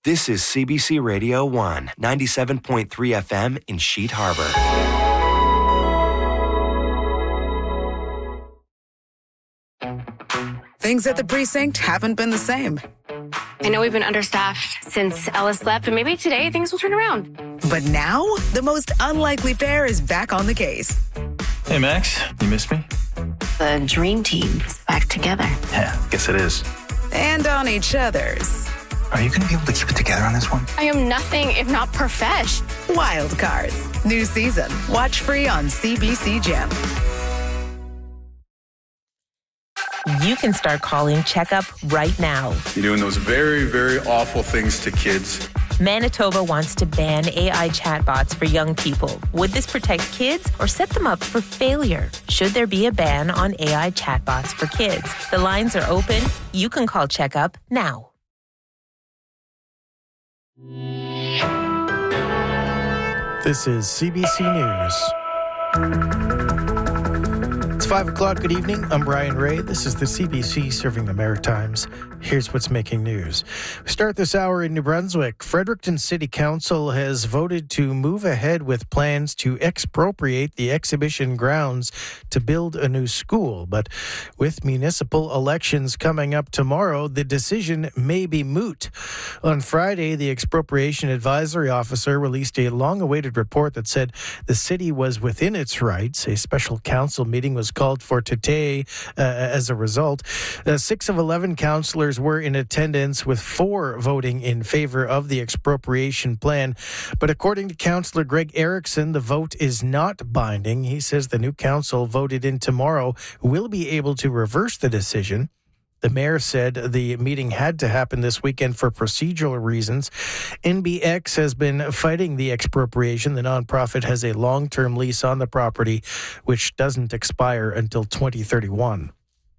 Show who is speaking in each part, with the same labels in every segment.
Speaker 1: This is CBC Radio 1, 97.3 FM in Sheet Harbor.
Speaker 2: Things at the precinct haven't been the same.
Speaker 3: I know we've been understaffed since Ellis left, but maybe today things will turn around.
Speaker 2: But now, the most unlikely pair is back on the case.
Speaker 4: Hey, Max, you missed me?
Speaker 3: The dream team is back together.
Speaker 4: Yeah, guess it is.
Speaker 2: And on each other's
Speaker 4: Are you going to be able to keep it together on this one?
Speaker 3: I am nothing if not profesh.
Speaker 2: wild cards. New season. Watch free on CBC Gem.
Speaker 5: You can start calling Checkup right now.
Speaker 6: You're doing those very, very awful things to kids.
Speaker 5: Manitoba wants to ban AI chatbots for young people. Would this protect kids or set them up for failure? Should there be a ban on AI chatbots for kids? The lines are open. You can call Checkup now.
Speaker 7: This is CBC News. It's 5 o'clock. Good evening. I'm Brian Ray. This is the CBC serving the Maritimes. Here's what's making news. We start this hour in New Brunswick. Fredericton City Council has voted to move ahead with plans to expropriate the exhibition grounds to build a new school. But with municipal elections coming up tomorrow, the decision may be moot. On Friday, the Expropriation Advisory Officer released a long-awaited report that said the city was within its rights. A special council meeting was called for today as a result. 6 of 11 councillors were in attendance, with 4 voting in favor of the expropriation plan. But according to Councillor Greg Erickson, the vote is not binding. He says the new council voted in tomorrow will be able to reverse the decision. The mayor said the meeting had to happen this weekend for procedural reasons. NBX has been fighting the expropriation. The nonprofit has a long-term lease on the property, which doesn't expire until 2031.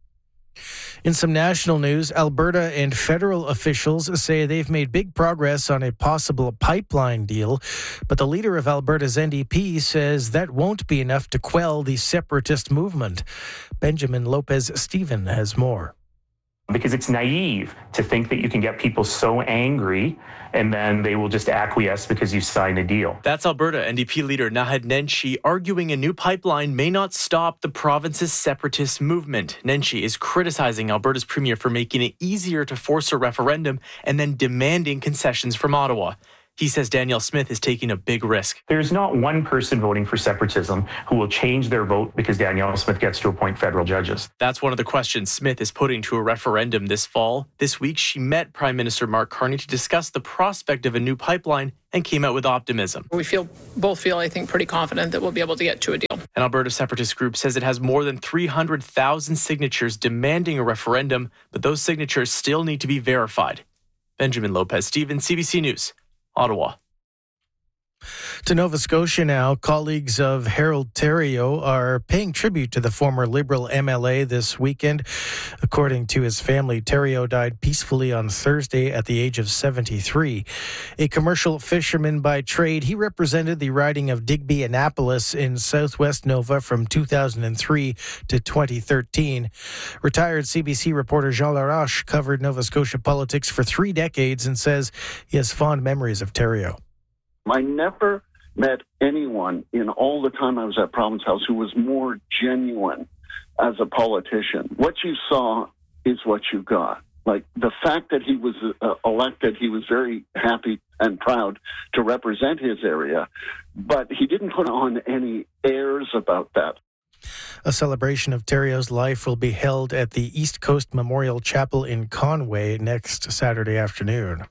Speaker 7: In some national news, Alberta and federal officials say they've made big progress on a possible pipeline deal, but the leader of Alberta's NDP says that won't be enough to quell the separatist movement. Benjamin Lopez-Stephen has more.
Speaker 8: Because it's naive to think that you can get people so angry and then they will just acquiesce because you sign a deal.
Speaker 9: That's Alberta NDP leader Naheed Nenshi arguing a new pipeline may not stop the province's separatist movement. Nenshi is criticizing Alberta's premier for making it easier to force a referendum and then demanding concessions from Ottawa. He says Danielle Smith is taking a big risk.
Speaker 8: There's not one person voting for separatism who will change their vote because Danielle Smith gets to appoint federal judges.
Speaker 9: That's one of the questions Smith is putting to a referendum this fall. This week, she met Prime Minister Mark Carney to discuss the prospect of a new pipeline and came out with optimism.
Speaker 10: We both feel, I think, pretty confident that we'll be able to get to a deal.
Speaker 9: An Alberta separatist group says it has more than 300,000 signatures demanding a referendum, but those signatures still need to be verified. Benjamin Lopez-Stephen, CBC News. Ottawa.
Speaker 7: To Nova Scotia now, colleagues of Harold Theriault are paying tribute to the former Liberal MLA this weekend. According to his family, Theriault died peacefully on Thursday at the age of 73. A commercial fisherman by trade, he represented the riding of Digby-Annapolis in southwest Nova from 2003 to 2013. Retired CBC reporter Jean Laroche covered Nova Scotia politics for 3 decades and says he has fond memories of Theriault.
Speaker 11: I never met anyone in all the time I was at Province House who was more genuine as a politician. What you saw is what you got. Like, the fact that he was elected, he was very happy and proud to represent his area, but he didn't put on any airs about that.
Speaker 7: A celebration of Theriault's life will be held at the East Coast Memorial Chapel in Conway next Saturday afternoon.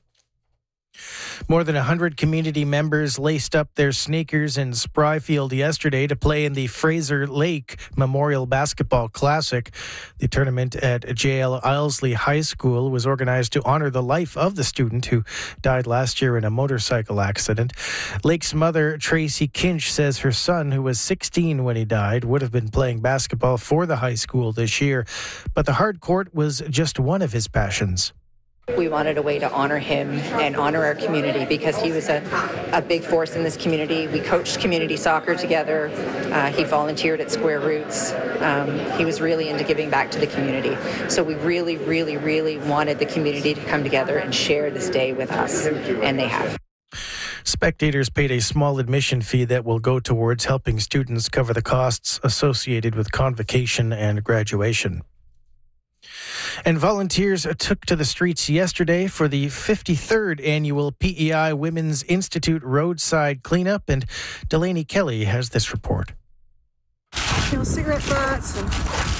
Speaker 7: More than 100 community members laced up their sneakers in Spryfield yesterday to play in the Fraser Lake Memorial Basketball Classic. The tournament at J.L. Ilesley High School was organized to honor the life of the student who died last year in a motorcycle accident. Lake's mother, Tracy Kinch, says her son, who was 16 when he died, would have been playing basketball for the high school this year, but the hard court was just one of his passions.
Speaker 12: We wanted a way to honor him and honor our community because he was a big force in this community. We coached community soccer together. He volunteered at Square Roots. He was really into giving back to the community. So we really, really, really wanted the community to come together and share this day with us, and they have.
Speaker 7: Spectators paid a small admission fee that will go towards helping students cover the costs associated with convocation and graduation. And volunteers took to the streets yesterday for the 53rd annual PEI Women's Institute roadside cleanup, and Delaney Kelly has this report.
Speaker 13: Cigarette butts and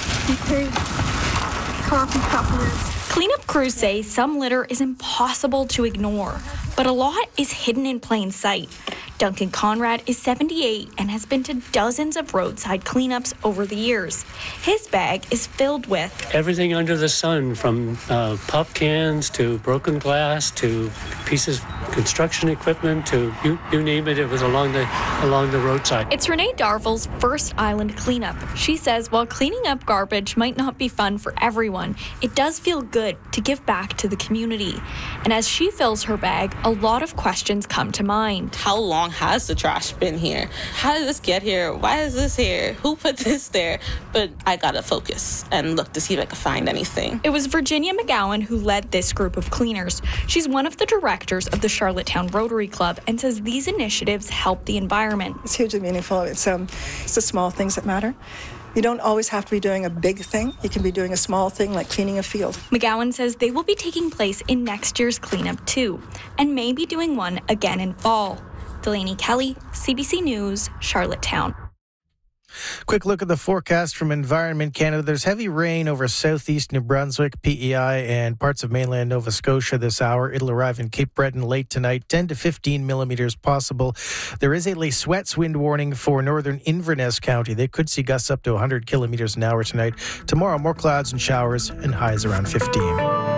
Speaker 13: coffee cup lids.
Speaker 14: Cleanup crews say some litter is impossible to ignore, but a lot is hidden in plain sight. Duncan Conrad is 78 and has been to dozens of roadside cleanups over the years. His bag is filled with
Speaker 15: everything under the sun, from pop cans to broken glass to pieces of construction equipment to you name it. It was along the roadside.
Speaker 14: It's Renee Darville's first island cleanup. She says while cleaning up garbage might not be fun for everyone, it does feel good to give back to the community. And as she fills her bag, a lot of questions come to mind.
Speaker 16: How long has the trash been here? How did this get here? Why is this here? Who put this there? But I gotta focus and look to see if I can find anything.
Speaker 14: It was Virginia McGowan who led this group of cleaners. She's one of the directors of the Charlottetown Rotary Club and says these initiatives help the environment.
Speaker 13: It's hugely meaningful. It's the small things that matter. You don't always have to be doing a big thing. You can be doing a small thing like cleaning a field.
Speaker 14: McGowan says they will be taking place in next year's cleanup too, and may be doing one again in fall. Delaney Kelly, CBC News, Charlottetown.
Speaker 7: Quick look at the forecast from Environment Canada. There's heavy rain over southeast New Brunswick, PEI, and parts of mainland Nova Scotia this hour. It'll arrive in Cape Breton late tonight, 10 to 15 millimeters possible. There is a Les Sweats wind warning for northern Inverness County. They could see gusts up to 100 kilometers an hour tonight. Tomorrow, more clouds and showers and highs around 15.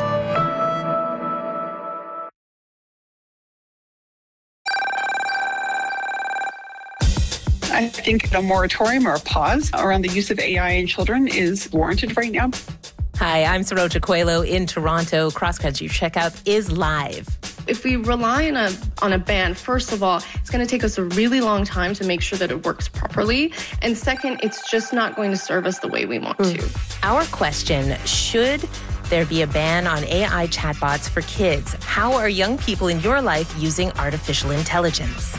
Speaker 17: I think a moratorium or a pause around the use of AI in children is warranted right now.
Speaker 5: Hi, I'm Saroja Coelho in Toronto. Cross Country Checkout is live.
Speaker 18: If we rely on a ban, first of all, it's going to take us a really long time to make sure that it works properly. And second, it's just not going to serve us the way we want to.
Speaker 5: Our question, should there be a ban on AI chatbots for kids? How are young people in your life using artificial intelligence?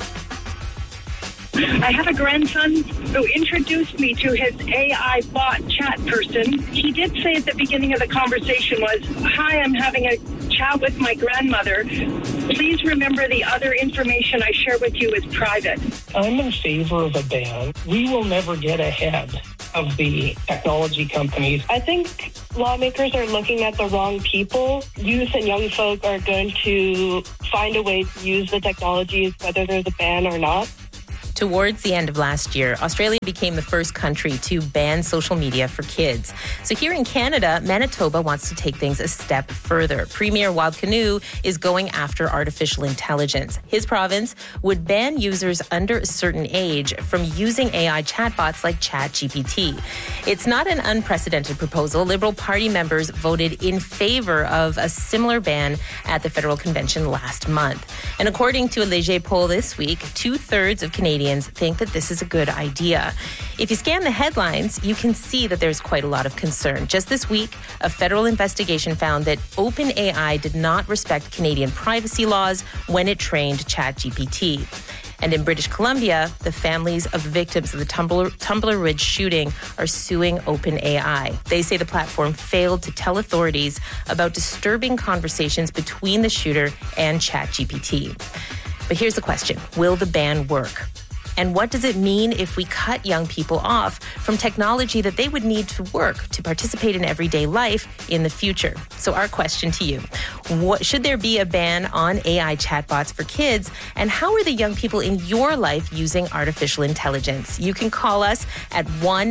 Speaker 19: I have a grandson who introduced me to his AI bot chat person. He did say at the beginning of the conversation was, "Hi, I'm having a chat with my grandmother. Please remember the other information I share with you is private."
Speaker 20: I'm in favor of a ban. We will never get ahead of the technology companies.
Speaker 21: I think lawmakers are looking at the wrong people. Youth and young folk are going to find a way to use the technologies, whether there's a ban or not.
Speaker 5: Towards the end of last year, Australia became the first country to ban social media for kids. So here in Canada, Manitoba wants to take things a step further. Premier Wild Canoe is going after artificial intelligence. His province would ban users under a certain age from using AI chatbots like ChatGPT. It's not an unprecedented proposal. Liberal Party members voted in favor of a similar ban at the federal convention last month. And according to a Leger poll this week, 2/3 of Canadians think that this is a good idea. If you scan the headlines, you can see that there's quite a lot of concern. Just this week, a federal investigation found that OpenAI did not respect Canadian privacy laws when it trained ChatGPT. And in British Columbia, the families of the victims of the Tumbler Ridge shooting are suing OpenAI. They say the platform failed to tell authorities about disturbing conversations between the shooter and ChatGPT. But here's the question. Will the ban work? And what does it mean if we cut young people off from technology that they would need to work to participate in everyday life in the future? So our question to you, should there be a ban on AI chatbots for kids? And how are the young people in your life using artificial intelligence? You can call us at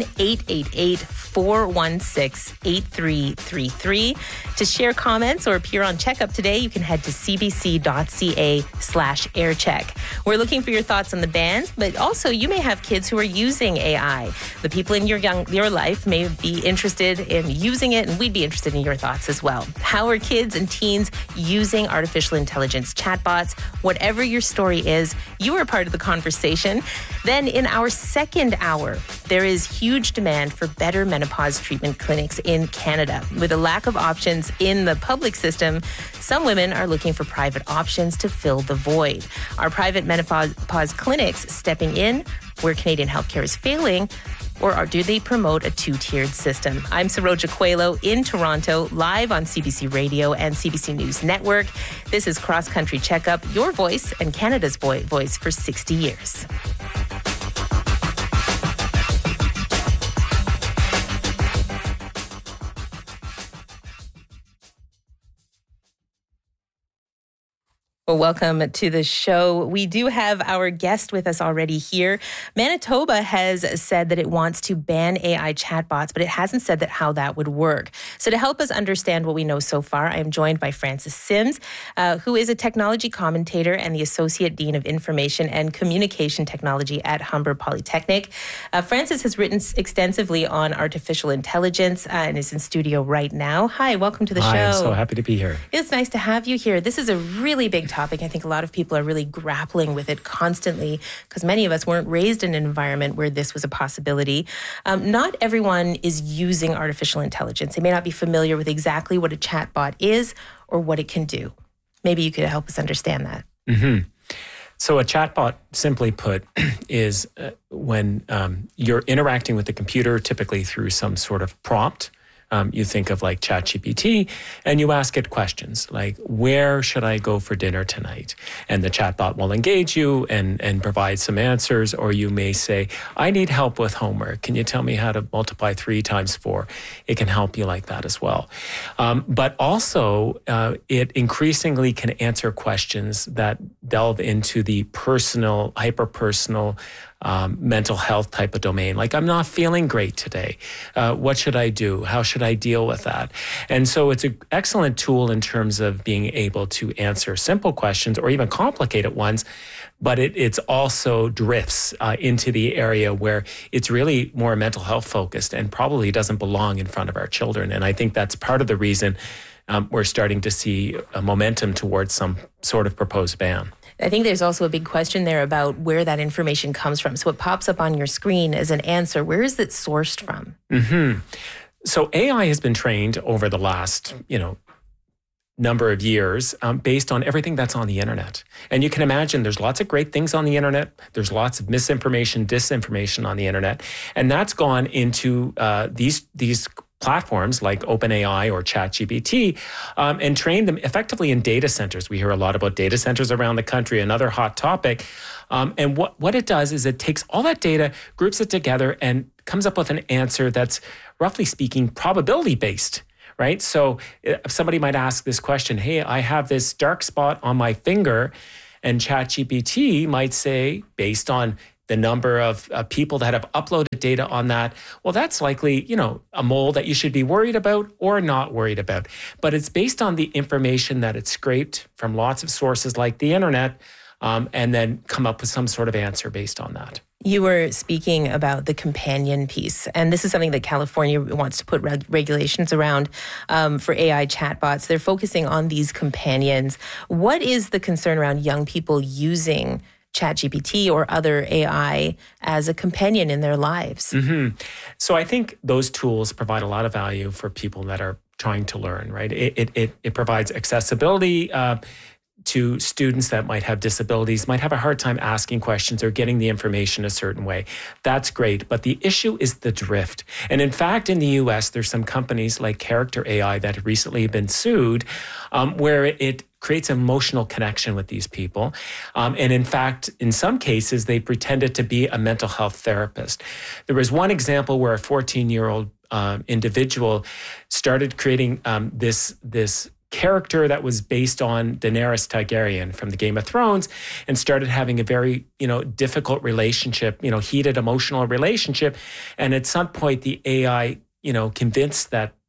Speaker 5: 1-888-416-8333. To share comments or appear on Checkup today, you can head to cbc.ca/aircheck. We're looking for your thoughts on the bans, but also, you may have kids who are using AI. The people in your life may be interested in using it, and we'd be interested in your thoughts as well. How are kids and teens using artificial intelligence chatbots? Whatever your story is, you are part of the conversation. Then in our second hour, there is huge demand for better menopause treatment clinics in Canada. With a lack of options in the public system, some women are looking for private options to fill the void. Are private menopause clinics stepping in where Canadian healthcare is failing, or do they promote a two-tiered system? I'm Saroja Coelho in Toronto, live on CBC Radio and CBC News Network. This is Cross Country Checkup, your voice and Canada's voice for 60 years. Well, welcome to the show. We do have our guest with us already here. Manitoba has said that it wants to ban AI chatbots, but it hasn't said how that would work. So to help us understand what we know so far, I am joined by Frances Sims, who is a technology commentator and the Associate Dean of Information and Communication Technology at Humber Polytechnic. Frances has written extensively on artificial intelligence and is in studio right now. Hi, welcome to the show.
Speaker 1: I'm so happy to be here.
Speaker 5: It's nice to have you here. This is a really big topic. I think a lot of people are really grappling with it constantly because many of us weren't raised in an environment where this was a possibility. Not everyone is using artificial intelligence. They may not be familiar with exactly what a chatbot is or what it can do. Maybe you could help us understand that.
Speaker 1: Mm-hmm. So a chatbot, simply put, is when you're interacting with the computer, typically through some sort of prompt. You think of like ChatGPT, and you ask it questions like, where should I go for dinner tonight? And the chatbot will engage you and provide some answers. Or you may say, I need help with homework. Can you tell me how to multiply 3 times 4? It can help you like that as well. But also, it increasingly can answer questions that delve into the personal, hyper-personal, mental health type of domain. Like, I'm not feeling great today. What should I do? How should I deal with that? And so it's an excellent tool in terms of being able to answer simple questions or even complicated ones, but it's also drifts into the area where it's really more mental health focused and probably doesn't belong in front of our children. And I think that's part of the reason we're starting to see a momentum towards some sort of proposed ban.
Speaker 5: I think there's also a big question there about where that information comes from. So what pops up on your screen as an answer, where is it sourced from?
Speaker 1: Mm-hmm. So AI has been trained over the last, number of years based on everything that's on the internet. And you can imagine there's lots of great things on the internet. There's lots of misinformation, disinformation on the internet. And that's gone into these platforms like OpenAI or ChatGPT and train them effectively in data centers. We hear a lot about data centers around the country, another hot topic. And what it does is it takes all that data, groups it together, and comes up with an answer that's, roughly speaking, probability-based, right? So if somebody might ask this question, hey, I have this dark spot on my finger, and ChatGPT might say, based on the number of people that have uploaded data on that, well, that's likely, a mole that you should be worried about or not worried about. But it's based on the information that it's scraped from lots of sources like the internet, and then come up with some sort of answer based on that.
Speaker 5: You were speaking about the companion piece, and this is something that California wants to put regulations around for AI chatbots. They're focusing on these companions. What is the concern around young people using ChatGPT or other AI as a companion in their lives?
Speaker 1: Mm-hmm. So I think those tools provide a lot of value for people that are trying to learn, right? It provides accessibility to students that might have disabilities, might have a hard time asking questions or getting the information a certain way. That's great. But the issue is the drift. And in fact, in the US, there's some companies like Character AI that have recently been sued where it creates emotional connection with these people. And in fact, in some cases, they pretended to be a mental health therapist. There was one example where a 14-year-old individual started creating this character that was based on Daenerys Targaryen from the Game of Thrones and started having a very, difficult relationship, heated emotional relationship. And at some point, the AI, convinced that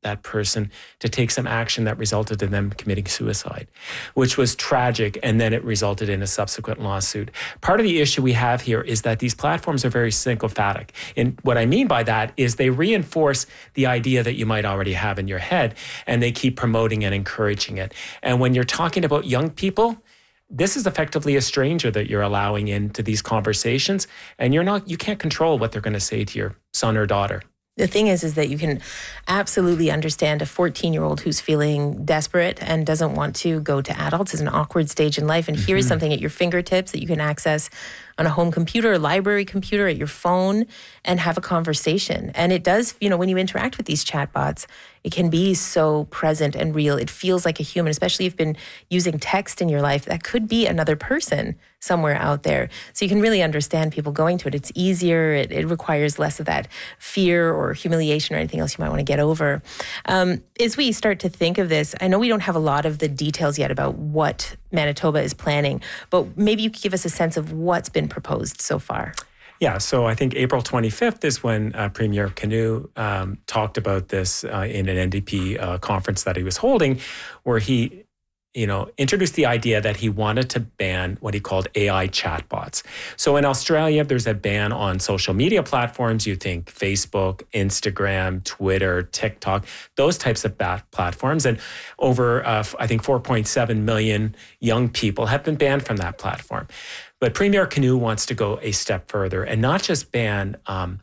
Speaker 1: that person to take some action that resulted in them committing suicide, which was tragic. And then it resulted in a subsequent lawsuit. Part of the issue we have here is that these platforms are very sycophantic. And what I mean by that is they reinforce the idea that you might already have in your head, and they keep promoting and encouraging it. And when you're talking about young people, this is effectively a stranger that you're allowing into these conversations, and you can't control what they're going to say to your son or daughter.
Speaker 5: The thing is that you can absolutely understand a 14-year-old who's feeling desperate and doesn't want to go to adults. It's an awkward stage in life. And here's something at your fingertips that you can access on a home computer, a library computer, at your phone, and have a conversation. And it does, when you interact with these chatbots, it can be so present and real. It feels like a human, especially if you've been using text in your life. That could be another person somewhere out there. So you can really understand people going to it. It's easier. It requires less of that fear or humiliation or anything else you might want to get over. As we start to think of this, I know we don't have a lot of the details yet about what Manitoba is planning, but maybe you could give us a sense of what's been proposed so far.
Speaker 1: Yeah, so I think April 25th is when Premier Canoe talked about this in an NDP conference that he was holding, where he introduced the idea that he wanted to ban what he called AI chatbots. So in Australia, there's a ban on social media platforms. You think Facebook, Instagram, Twitter, TikTok, those types of platforms. And over, I think, 4.7 million young people have been banned from that platform. But Premier Canoe wants to go a step further and not just ban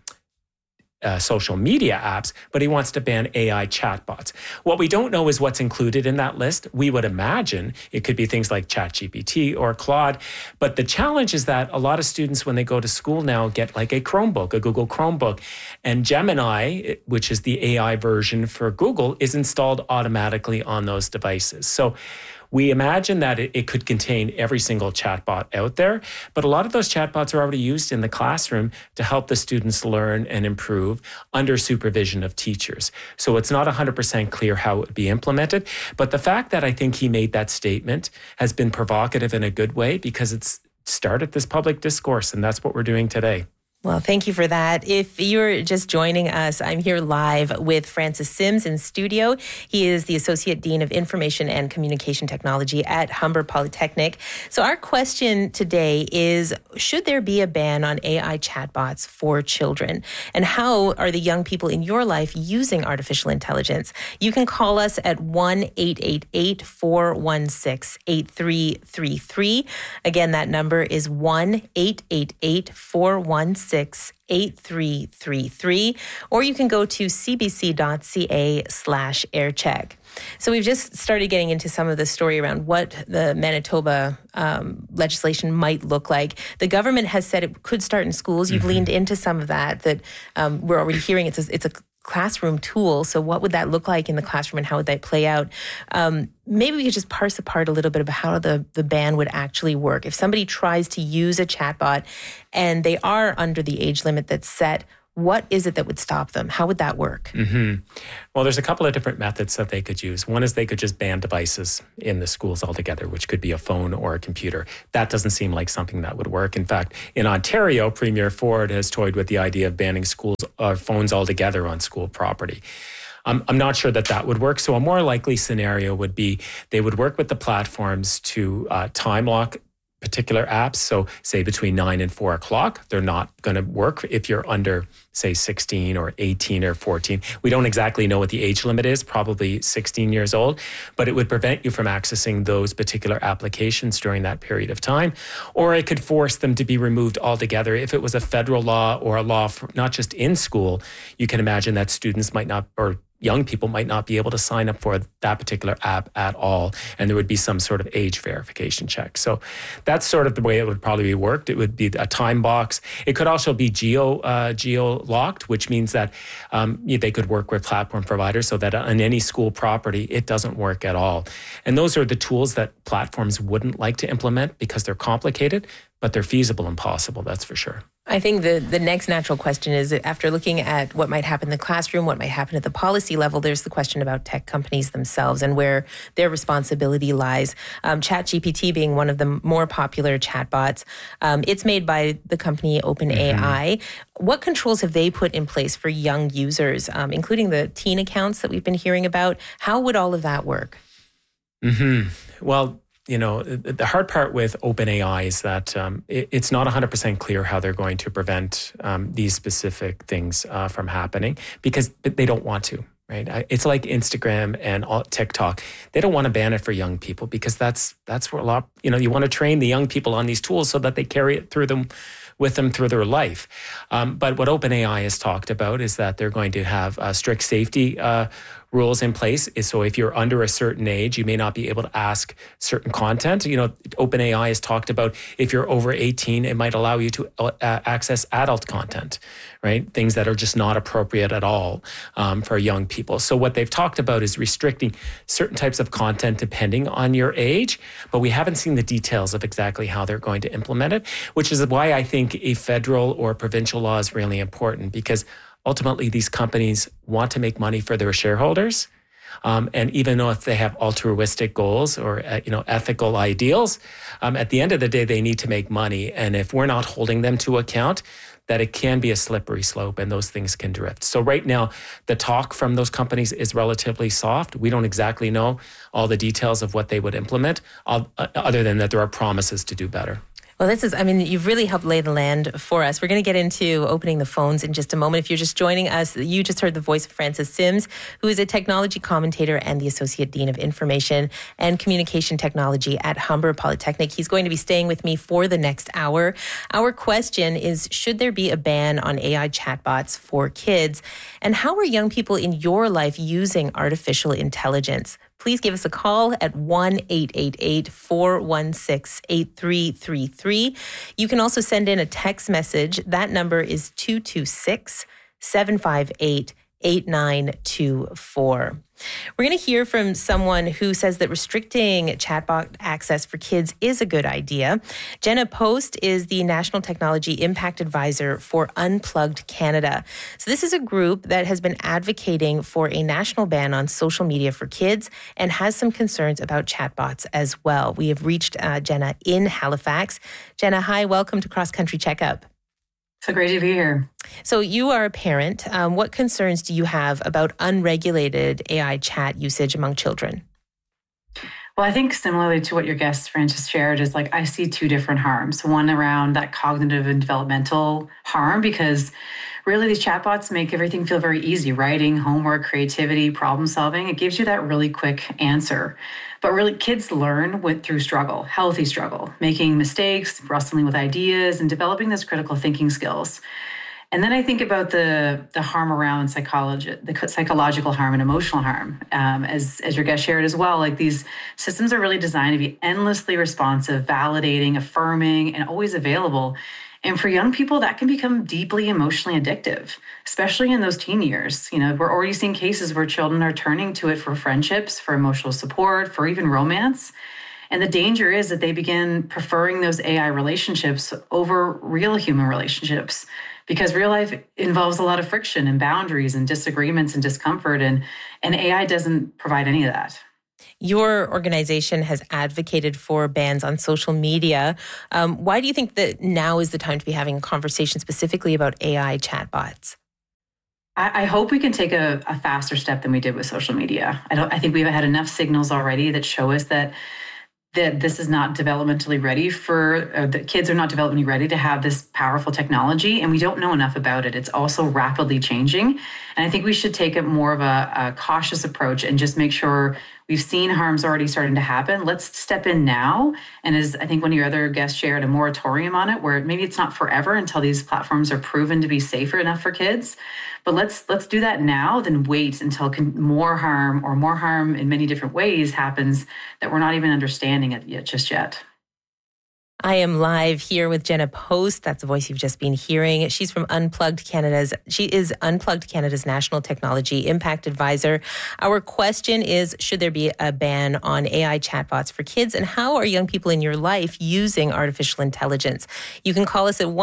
Speaker 1: social media apps, but he wants to ban AI chatbots. What we don't know is what's included in that list. We would imagine it could be things like ChatGPT or Claude. But the challenge is that a lot of students, when they go to school now, get like a Chromebook, a Google Chromebook. And Gemini, which is the AI version for Google, is installed automatically on those devices. So we imagine that it could contain every single chatbot out there, but a lot of those chatbots are already used in the classroom to help the students learn and improve under supervision of teachers. So it's not 100% clear how it would be implemented, but the fact that I think he made that statement has been provocative in a good way because it's started this public discourse, and that's what we're doing today.
Speaker 5: Well, thank you for that. If you're just joining us, I'm here live with Francis Sims in studio. He is the Associate Dean of Information and Communication Technology at Humber Polytechnic. So our question today is, should there be a ban on AI chatbots for children? And how are the young people in your life using artificial intelligence? You can call us at 1-888-416-8333. Again, that number is 1-888-416-8333, or you can go to cbc.ca/aircheck. So we've just started getting into some of the story around what the Manitoba legislation might look like. The government has said it could start in schools. You've leaned into some of that we're already hearing. It's a classroom tool. So what would that look like in the classroom and how would that play out? Maybe we could just parse apart a little bit about how the ban would actually work. If somebody tries to use a chatbot and they are under the age limit that's set, what is it that would stop them? How would that work?
Speaker 1: Well, there's a couple of different methods that they could use. One is they could just ban devices in the schools altogether, which could be a phone or a computer. That doesn't seem like something that would work. In fact, in Ontario, Premier Ford has toyed with the idea of banning phones altogether on school property. I'm not sure that would work. So a more likely scenario would be they would work with the platforms to time lock particular apps. So say between 9 and 4 o'clock, they're not going to work if you're under, say, 16 or 18 or 14. We don't exactly know what the age limit is, probably 16 years old, but it would prevent you from accessing those particular applications during that period of time. Or it could force them to be removed altogether. If it was a federal law or a law for, not just in school, you can imagine that students might not, or young people might not be able to sign up for that particular app at all. And there would be some sort of age verification check. So that's sort of the way it would probably be worked. It would be a time box. It could also be geo-locked, which means that they could work with platform providers so that on any school property, it doesn't work at all. And those are the tools that platforms wouldn't like to implement because they're complicated. but they're feasible and possible, that's for sure.
Speaker 5: I think the next natural question is, after looking at what might happen in the classroom, what might happen at the policy level, there's the question about tech companies themselves and where their responsibility lies. ChatGPT being one of the more popular chatbots, it's made by the company OpenAI. What controls have they put in place for young users, including the teen accounts that we've been hearing about? How would all of that work?
Speaker 1: Well, the hard part with OpenAI is that it's not 100% clear how they're going to prevent these specific things from happening, because they don't want to, right? It's like Instagram and TikTok. They don't want to ban it for young people, because that's where a lot, you want to train the young people on these tools so that they carry it with them through their life. But what OpenAI has talked about is that they're going to have strict safety rules in place. So if you're under a certain age, you may not be able to ask certain content. OpenAI has talked about if you're over 18, it might allow you to access adult content, right? Things that are just not appropriate at all for young people. So what they've talked about is restricting certain types of content depending on your age, but we haven't seen the details of exactly how they're going to implement it, which is why I think a federal or provincial law is really important, because ultimately, these companies want to make money for their shareholders. And even though if they have altruistic goals or, ethical ideals, at the end of the day, they need to make money. And if we're not holding them to account, that it can be a slippery slope and those things can drift. So right now, the talk from those companies is relatively soft. We don't exactly know all the details of what they would implement, other than that there are promises to do better.
Speaker 5: Well, you've really helped lay the land for us. We're going to get into opening the phones in just a moment. If you're just joining us, you just heard the voice of Francis Sims, who is a technology commentator and the Associate Dean of Information and Communication Technology at Humber Polytechnic. He's going to be staying with me for the next hour. Our question is, should there be a ban on AI chatbots for kids? And how are young people in your life using artificial intelligence? Please give us a call at 1-888-416-8333. You can also send in a text message. That number is 226-758-8924. We're going to hear from someone who says that restricting chatbot access for kids is a good idea. Jenna Post is the National Technology Impact Advisor for Unplugged Canada. So this is a group that has been advocating for a national ban on social media for kids and has some concerns about chatbots as well. We have reached Jenna in Halifax. Jenna, hi, welcome to Cross Country Checkup.
Speaker 4: So great to be here.
Speaker 5: So you are a parent. What concerns do you have about unregulated AI chat usage among children?
Speaker 4: Well, I think similarly to what your guest Francis shared is I see two different harms. One around that cognitive and developmental harm, because really these chatbots make everything feel very easy. Writing, homework, creativity, problem solving. It gives you that really quick answer. But really, kids learn through struggle, healthy struggle, making mistakes, wrestling with ideas, and developing those critical thinking skills. And then I think about the harm around psychology, the psychological harm and emotional harm. As your guest shared as well, these systems are really designed to be endlessly responsive, validating, affirming, and always available. And for young people, that can become deeply emotionally addictive, especially in those teen years. We're already seeing cases where children are turning to it for friendships, for emotional support, for even romance. And the danger is that they begin preferring those AI relationships over real human relationships, because real life involves a lot of friction and boundaries and disagreements and discomfort, and AI doesn't provide any of that.
Speaker 5: Your organization has advocated for bans on social media. Why do you think that now is the time to be having a conversation specifically about AI chatbots?
Speaker 4: I hope we can take a faster step than we did with social media. I think we've had enough signals already that show us that this is not developmentally ready the kids are not developmentally ready to have this powerful technology, and we don't know enough about it. It's also rapidly changing. And I think we should take more of a cautious approach and just make sure we've seen harms already starting to happen. Let's step in now. And as I think one of your other guests shared, a moratorium on it, where maybe it's not forever until these platforms are proven to be safer enough for kids. But let's do that now, then wait until more harm in many different ways happens that we're not even understanding it just yet.
Speaker 5: I am live here with Jenna Post. That's the voice you've just been hearing. She is Unplugged Canada's National Technology Impact Advisor. Our question is, should there be a ban on AI chatbots for kids? And how are young people in your life using artificial intelligence? You can call us at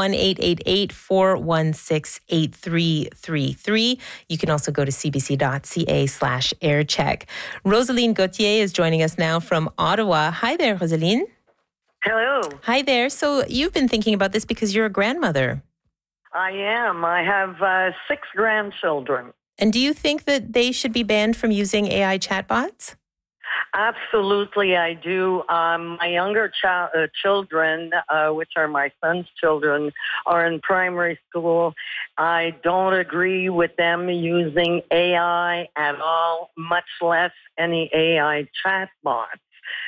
Speaker 5: 1-888-416-8333. You can also go to cbc.ca/aircheck. Rosaline Gauthier is joining us now from Ottawa. Hi there, Rosaline.
Speaker 3: Hello.
Speaker 5: Hi there. So you've been thinking about this because you're a grandmother.
Speaker 3: I am. I have 6 grandchildren.
Speaker 5: And do you think that they should be banned from using AI chatbots?
Speaker 3: Absolutely, I do. My younger children, which are my son's children, are in primary school. I don't agree with them using AI at all, much less any AI chatbots.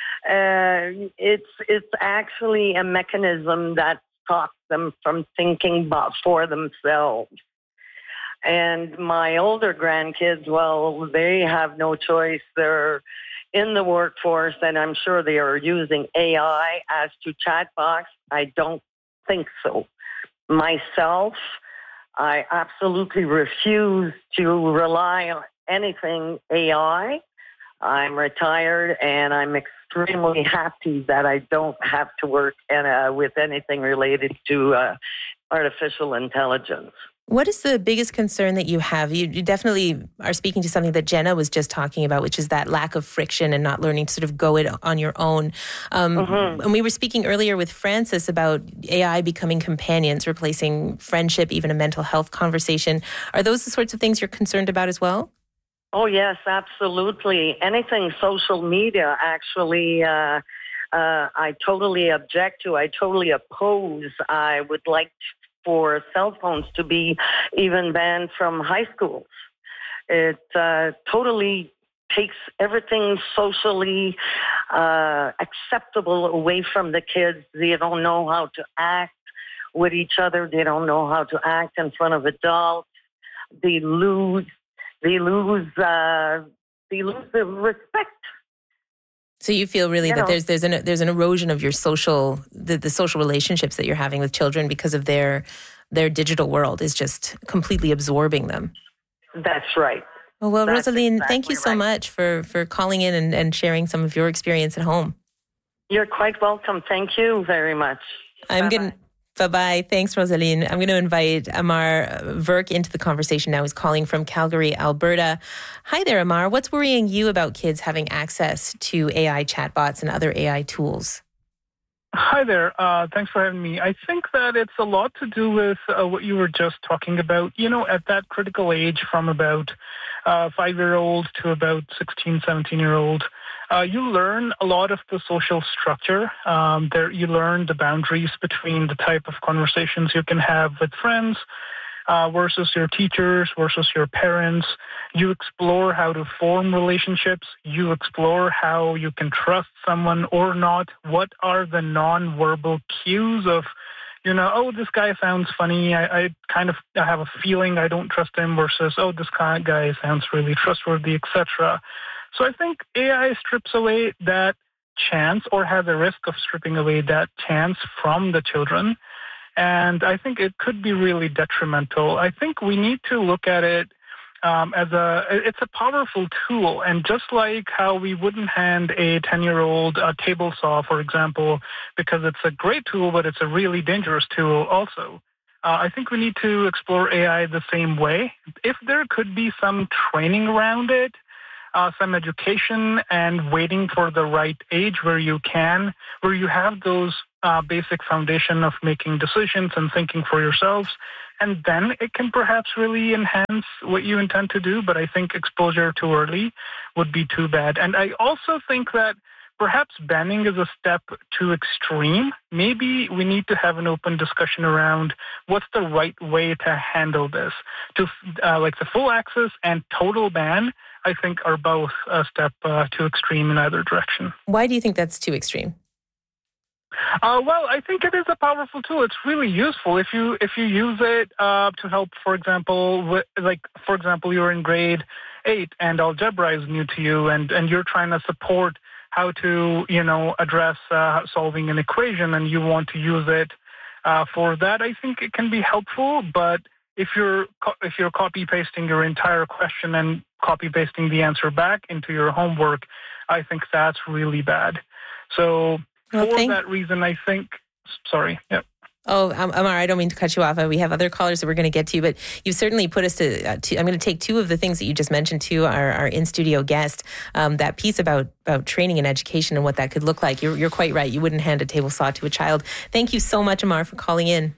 Speaker 3: It's actually a mechanism that stops them from thinking for themselves. And my older grandkids, well, they have no choice. They're in the workforce, and I'm sure they are using AI. As to chatbots, I don't think so. Myself, I absolutely refuse to rely on anything AI. I'm retired, and I'm extremely happy that I don't have to work with anything related to artificial intelligence.
Speaker 5: What is the biggest concern that you have? You definitely are speaking to something that Jenna was just talking about, which is that lack of friction and not learning to sort of go it on your own. And we were speaking earlier with Francis about AI becoming companions, replacing friendship, even a mental health conversation. Are those the sorts of things you're concerned about as well?
Speaker 3: Oh, yes, absolutely. Anything social media, actually, I totally object to. I totally oppose. I would like for cell phones to be even banned from high schools. It totally takes everything socially acceptable away from the kids. They don't know how to act with each other. They don't know how to act in front of adults. They lose the respect.
Speaker 5: So you feel really that there's an erosion of your social the social relationships that you're having with children because of their digital world is just completely absorbing them.
Speaker 3: That's right.
Speaker 5: Well,
Speaker 3: That's
Speaker 5: Rosaline,
Speaker 3: exactly
Speaker 5: thank you so much for calling in and sharing some of your experience at home.
Speaker 3: You're quite welcome. Thank you very much.
Speaker 5: Bye-bye. Thanks, Rosaline. I'm going to invite Amar Verk into the conversation now. He's calling from Calgary, Alberta. Hi there, Amar. What's worrying you about kids having access to AI chatbots and other AI tools?
Speaker 22: Hi there. Thanks for having me. I think that it's a lot to do with what you were just talking about. You know, at that critical age from about 5-year-old to about 16, 17-year-old, you learn a lot of the social structure. You learn the boundaries between the type of conversations you can have with friends versus your teachers, versus your parents. You explore how to form relationships. You explore how you can trust someone or not. What are the non-verbal cues of, this guy sounds funny. I have a feeling I don't trust him versus, this guy sounds really trustworthy, etc. So I think AI strips away that chance or has a risk of stripping away that chance from the children. And I think it could be really detrimental. I think we need to look at it it's a powerful tool. And just like how we wouldn't hand a 10-year-old a table saw, for example, because it's a great tool, but it's a really dangerous tool also. I think we need to explore AI the same way. If there could be some training around it, some education and waiting for the right age where you have those basic foundation of making decisions and thinking for yourselves, and then it can perhaps really enhance what you intend to do. But I think exposure too early would be too bad. And I also think that perhaps banning is a step too extreme. Maybe we need to have an open discussion around what's the right way to handle this. Like the full access and total ban, I think, are both a step too extreme in either direction.
Speaker 5: Why do you think that's too extreme?
Speaker 22: Well, I think it is a powerful tool. It's really useful if you use it to help. For example, you're in grade 8 and algebra is new to you, and you're trying to support how to, address solving an equation and you want to use it for that, I think it can be helpful. But if you're copy pasting your entire question and copy pasting the answer back into your homework, I think that's really bad. So for that reason, I think. Sorry. Yeah.
Speaker 5: Oh, Amar, I don't mean to cut you off. We have other callers that we're going to get to, but you've certainly put us to I'm going to take two of the things that you just mentioned to our in-studio guest, that piece about training and education and what that could look like. You're quite right. You wouldn't hand a table saw to a child. Thank you so much, Amar, for calling in.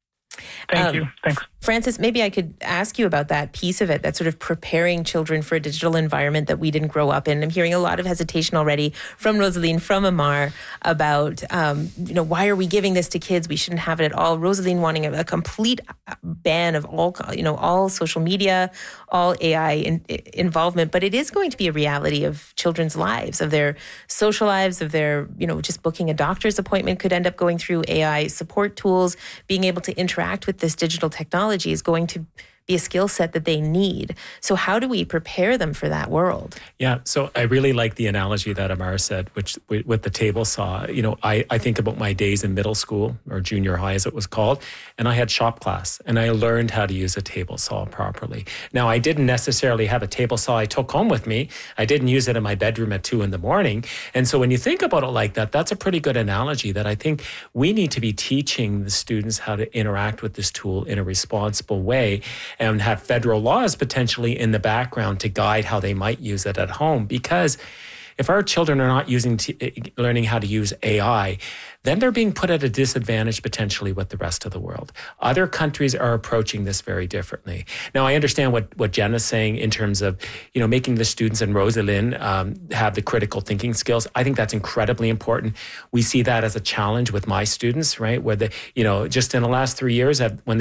Speaker 22: Thank you. Thanks.
Speaker 5: Francis, maybe I could ask you about that piece of it, that sort of preparing children for a digital environment that we didn't grow up in. I'm hearing a lot of hesitation already from Rosaline, from Amar, about, why are we giving this to kids? We shouldn't have it at all. Rosaline wanting a complete ban of all social media, all AI involvement. But it is going to be a reality of children's lives, of their social lives, of their, just booking a doctor's appointment could end up going through AI support tools. Being able to interact with this digital technology is going to be a skill set that they need. So how do we prepare them for that world?
Speaker 1: Yeah, so I really like the analogy that Amar said, which with the table saw. I think about my days in middle school, or junior high as it was called, and I had shop class, and I learned how to use a table saw properly. Now, I didn't necessarily have a table saw I took home with me. I didn't use it in my bedroom at 2 a.m. And so when you think about it like that, that's a pretty good analogy that I think we need to be teaching the students how to interact with this tool in a responsible way, and have federal laws potentially in the background to guide how they might use it at home. Because if our children are not learning how to use AI, then they're being put at a disadvantage potentially with the rest of the world. Other countries are approaching this very differently. Now, I understand what Jen is saying in terms of, making the students, and Rosalind have the critical thinking skills. I think that's incredibly important. We see that as a challenge with my students, right? Where just in the last 3 years, when they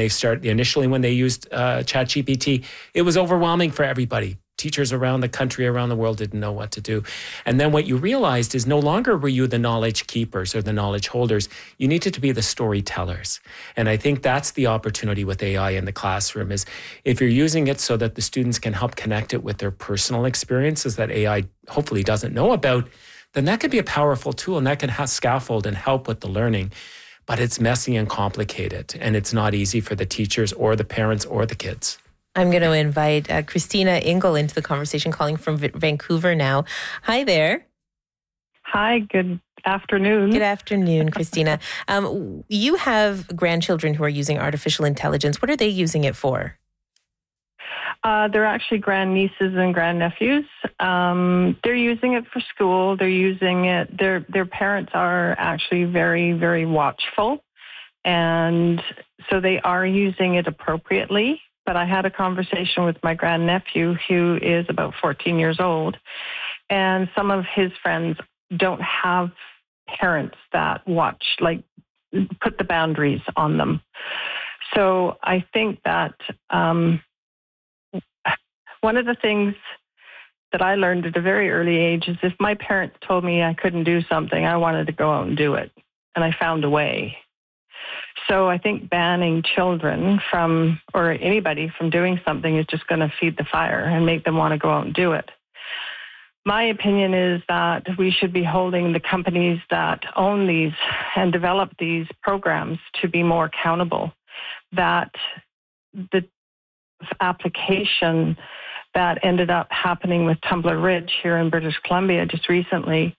Speaker 1: used ChatGPT, it was overwhelming for everybody. Teachers around the country, around the world didn't know what to do. And then what you realized is no longer were you the knowledge keepers or the knowledge holders. You needed to be the storytellers. And I think that's the opportunity with AI in the classroom, is if you're using it so that the students can help connect it with their personal experiences that AI hopefully doesn't know about, then that could be a powerful tool, and that can scaffold and help with the learning. But it's messy and complicated, and it's not easy for the teachers or the parents or the kids.
Speaker 5: I'm going to invite Christina Ingle into the conversation, calling from Vancouver now. Hi there.
Speaker 2: Hi, good afternoon.
Speaker 5: Good afternoon, Christina. You have grandchildren who are using artificial intelligence. What are they using it for?
Speaker 2: They're actually grandnieces and grandnephews. They're using it for school. They're using it. Their parents are actually very, very watchful. And so they are using it appropriately. But I had a conversation with my grandnephew, who is about 14 years old, and some of his friends don't have parents that put the boundaries on them. So I think that one of the things that I learned at a very early age is if my parents told me I couldn't do something, I wanted to go out and do it, and I found a way. So I think banning children or anybody from doing something is just going to feed the fire and make them want to go out and do it. My opinion is that we should be holding the companies that own these and develop these programs to be more accountable. That the application that ended up happening with Tumbler Ridge here in British Columbia just recently,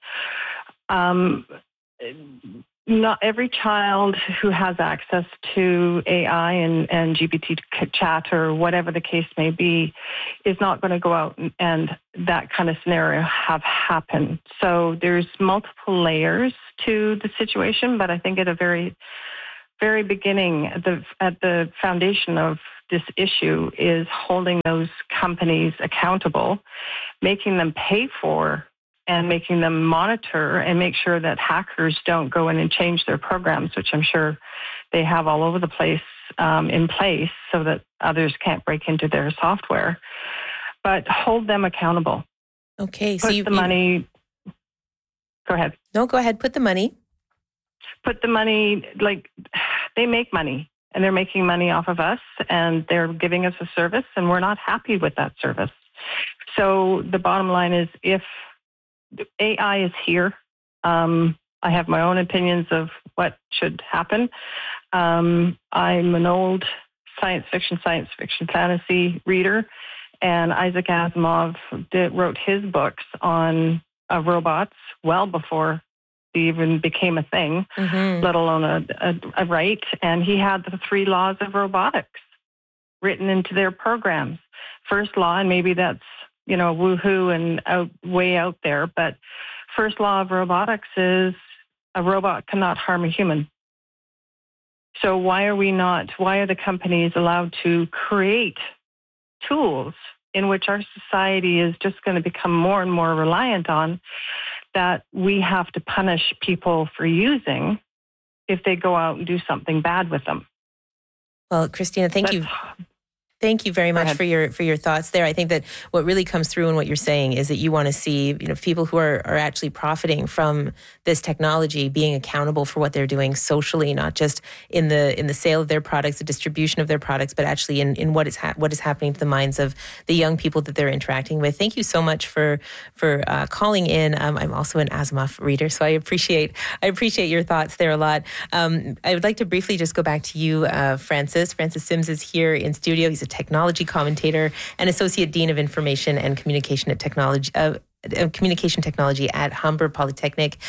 Speaker 2: not every child who has access to AI and GPT chat or whatever the case may be is not going to go out and that kind of scenario have happened. So there's multiple layers to the situation, but I think at a very, very beginning, at the foundation of this issue is holding those companies accountable, making them pay for and making them monitor and make sure that hackers don't go in and change their programs, which I'm sure they have all over the place in place so that others can't break into their software. But hold them accountable.
Speaker 5: Okay.
Speaker 2: Put the money... Go ahead.
Speaker 5: No, go ahead. Put the money.
Speaker 2: Put the money, they make money. And they're making money off of us, and they're giving us a service, and we're not happy with that service. So the bottom line is if AI is here. I have my own opinions of what should happen. I'm an old science fiction, fantasy reader, and Isaac Asimov wrote his books on robots well before they even became a thing, let alone a right. And he had the 3 laws of robotics written into their programs. First law, and maybe that's, woohoo and way out there, but first law of robotics is a robot cannot harm a human. So why are the companies allowed to create tools in which our society is just going to become more and more reliant on, that we have to punish people for using if they go out and do something bad with them?
Speaker 5: Well, Christina, thank you. Thank you very much for your thoughts there. I think that what really comes through in what you're saying is that you want to see, people who are actually profiting from this technology being accountable for what they're doing socially, not just in the sale of their products, the distribution of their products, but actually in what is happening to the minds of the young people that they're interacting with. Thank you so much for calling in. I'm also an Asimov reader, so I appreciate your thoughts there a lot. I would like to briefly just go back to you, Francis. Francis Sims is here in studio. He's a technology commentator and associate dean of information and communication technology at Humber Polytechnic.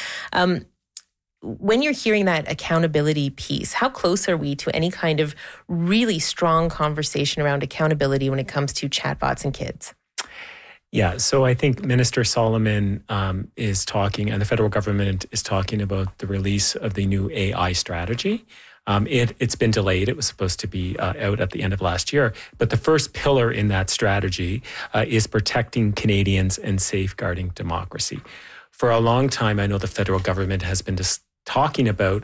Speaker 5: When you're hearing that accountability piece, how close are we to any kind of really strong conversation around accountability when it comes to chatbots and kids?
Speaker 1: Yeah, so I think Minister Solomon is talking, and the federal government is talking about the release of the new AI strategy. It's been delayed. It was supposed to be out at the end of last year. But the first pillar in that strategy is protecting Canadians and safeguarding democracy. For a long time, I know the federal government has been just talking about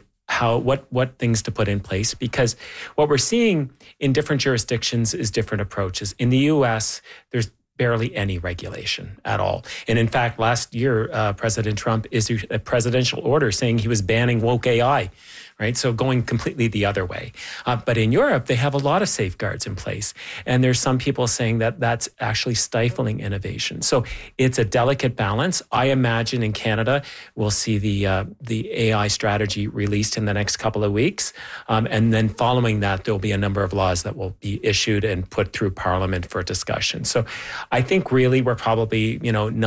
Speaker 1: what things to put in place, because what we're seeing in different jurisdictions is different approaches. In the U.S., there's barely any regulation at all. And in fact, last year, President Trump issued a presidential order saying he was banning woke AI, right? So going completely the other way. But in Europe, they have a lot of safeguards in place. And there's some people saying that that's actually stifling innovation. So it's a delicate balance. I imagine in Canada, we'll see the AI strategy released in the next couple of weeks. And then following that, there'll be a number of laws that will be issued and put through Parliament for discussion. So I think really we're probably,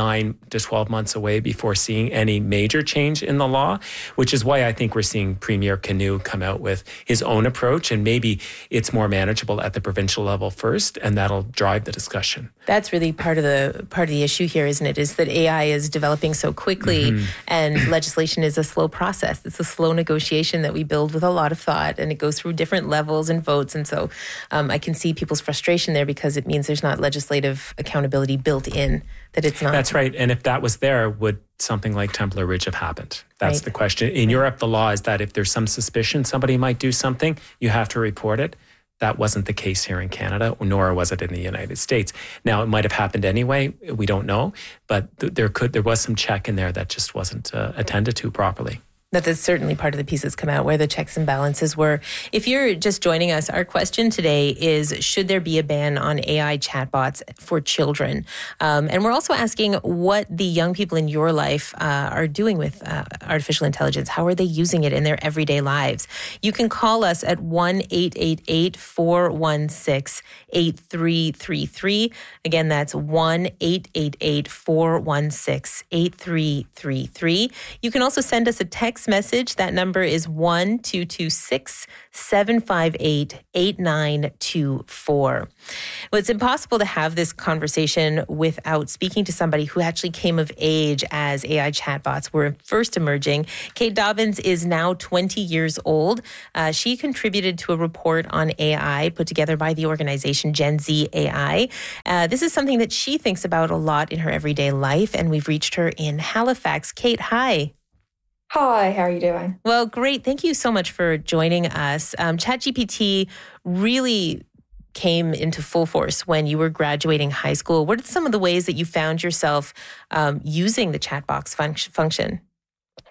Speaker 1: 9 to 12 months away before seeing any major change in the law, which is why I think we're seeing Premier Canoe come out with his own approach, and maybe it's more manageable at the provincial level first, and that'll drive the discussion.
Speaker 5: That's really part of the issue here, isn't it? Is that AI is developing so quickly, and legislation is a slow process. It's a slow negotiation that we build with a lot of thought, and it goes through different levels and votes. And so I can see people's frustration there, because it means there's not legislative accountability built in, that it's not.
Speaker 1: That's right. And if that was there, would something like Templar Ridge have happened? That's the question. In Europe, the law is that if there's some suspicion somebody might do something, you have to report it. That wasn't the case here in Canada, nor was it in the United States. Now, it might have happened anyway. We don't know. But there was some check in there that just wasn't attended to properly.
Speaker 5: That's certainly part of the piece that's come out, where the checks and balances were. If you're just joining us, our question today is, should there be a ban on AI chatbots for children? And we're also asking what the young people in your life are doing with artificial intelligence. How are they using it in their everyday lives? You can call us at 1-888-416-8333. Again, that's 1-888-416-8333. You can also send us a text message. That number is 1-226-758-8924. Well, it's impossible to have this conversation without speaking to somebody who actually came of age as AI chatbots were first emerging. Kate Dobbins is now 20 years old. She contributed to a report on AI put together by the organization Gen Z AI. This is something that she thinks about a lot in her everyday life, and we've reached her in Halifax. Kate, hi.
Speaker 6: Hi, how are you doing?
Speaker 5: Well, great. Thank you so much for joining us. ChatGPT really came into full force when you were graduating high school. What are some of the ways that you found yourself using the chatbox function?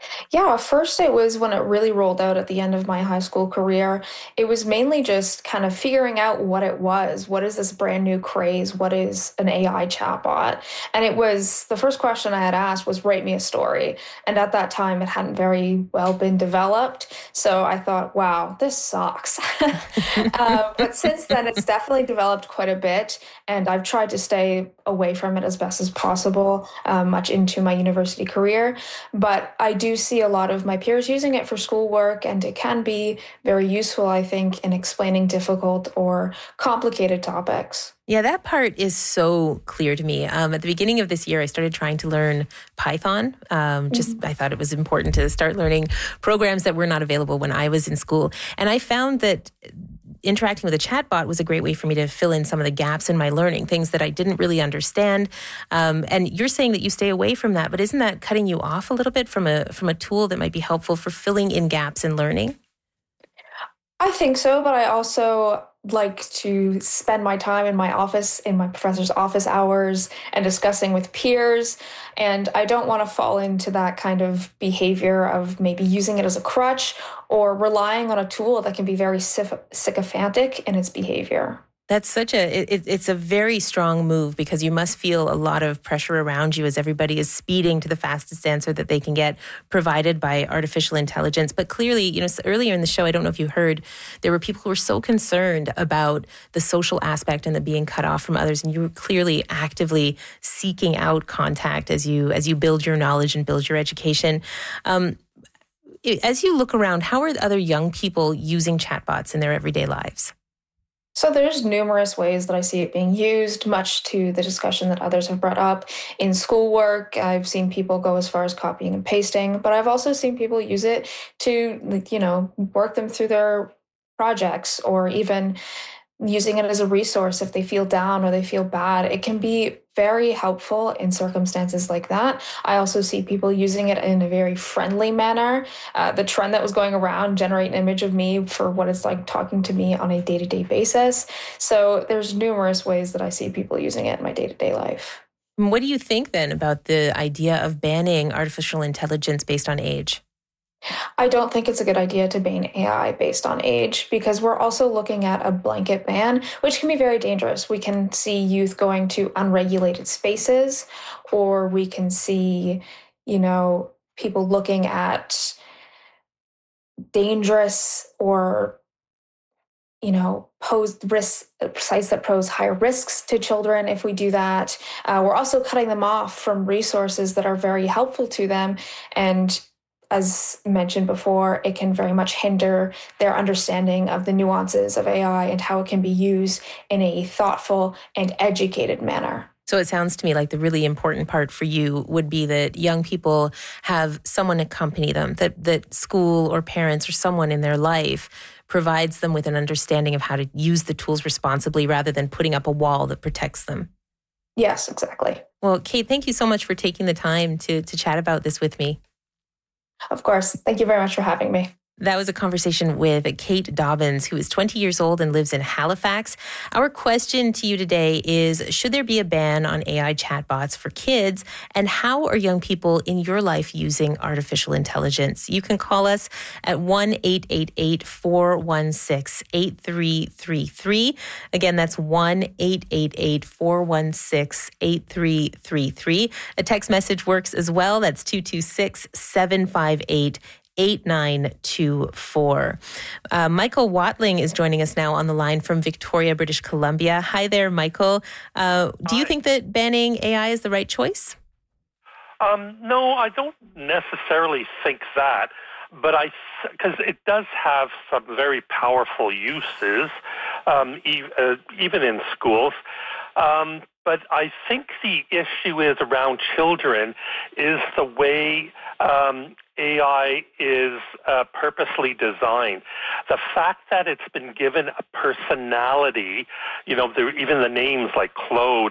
Speaker 6: Yeah, first it was when it really rolled out at the end of my high school career. It was mainly just kind of figuring out what it was. What is this brand new craze? What is an AI chatbot? And it was the first question I had asked was, write me a story. And at that time, it hadn't very well been developed. So I thought, wow, this sucks. But since then, it's definitely developed quite a bit. And I've tried to stay away from it as best as possible, much into my university career. But I do see a lot of my peers using it for schoolwork, and it can be very useful, I think, in explaining difficult or complicated topics.
Speaker 5: Yeah, that part is so clear to me. At the beginning of this year, I started trying to learn Python. I thought it was important to start learning programs that were not available when I was in school. And I found that interacting with a chatbot was a great way for me to fill in some of the gaps in my learning, things that I didn't really understand. And you're saying that you stay away from that, but isn't that cutting you off a little bit from a tool that might be helpful for filling in gaps in learning?
Speaker 6: I think so, but I also like to spend my time in my office, in my professor's office hours, and discussing with peers. And I don't want to fall into that kind of behavior of maybe using it as a crutch or relying on a tool that can be very sycophantic in its behavior.
Speaker 5: That's it's a very strong move, because you must feel a lot of pressure around you as everybody is speeding to the fastest answer that they can get provided by artificial intelligence. But clearly, earlier in the show, I don't know if you heard, there were people who were so concerned about the social aspect and the being cut off from others. And you were clearly actively seeking out contact as you build your knowledge and build your education. As you look around, how are other young people using chatbots in their everyday lives?
Speaker 6: So there's numerous ways that I see it being used, much to the discussion that others have brought up. In schoolwork, I've seen people go as far as copying and pasting, but I've also seen people use it to, work them through their projects, or even using it as a resource if they feel down or they feel bad. It can be very helpful in circumstances like that. I also see people using it in a very friendly manner. The trend that was going around, generate an image of me for what it's like talking to me on a day-to-day basis. So there's numerous ways that I see people using it in my day-to-day life.
Speaker 5: What do you think then about the idea of banning artificial intelligence based on age?
Speaker 6: I don't think it's a good idea to ban AI based on age, because we're also looking at a blanket ban, which can be very dangerous. We can see youth going to unregulated spaces, or we can see, people looking at dangerous or, pose risks, sites that pose higher risks to children. If we do that, we're also cutting them off from resources that are very helpful to them. And as mentioned before, it can very much hinder their understanding of the nuances of AI and how it can be used in a thoughtful and educated manner.
Speaker 5: So it sounds to me like the really important part for you would be that young people have someone accompany them, that school or parents or someone in their life provides them with an understanding of how to use the tools responsibly, rather than putting up a wall that protects them.
Speaker 6: Yes, exactly.
Speaker 5: Well, Kate, thank you so much for taking the time to chat about this with me.
Speaker 6: Of course. Thank you very much for having me.
Speaker 5: That was a conversation with Kate Dobbins, who is 20 years old and lives in Halifax. Our question to you today is, should there be a ban on AI chatbots for kids? And how are young people in your life using artificial intelligence? You can call us at 1-888-416-8333. Again, that's 1-888-416-8333. A text message works as well. That's 226-758-8924. Michael Watling is joining us now on the line from Victoria, British Columbia. Hi there, Michael. Do you think that banning AI is the right choice?
Speaker 8: No, I don't necessarily think that, but because it does have some very powerful uses, even in schools. But I think the issue is around children is the way AI is purposely designed. The fact that it's been given a personality, even the names like Claude